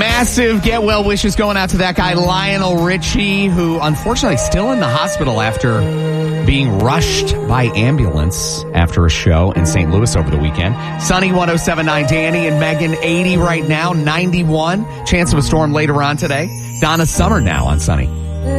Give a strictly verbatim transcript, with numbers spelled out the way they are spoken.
Massive get well wishes going out to that guy, Lionel Richie, who unfortunately is still in the hospital after being rushed by ambulance after a show in Saint Louis over the weekend. Sunny one oh seven point nine, Danny and Megan eighty right now, ninety-one. Chance of a storm later on today. Donna Summer now on Sunny.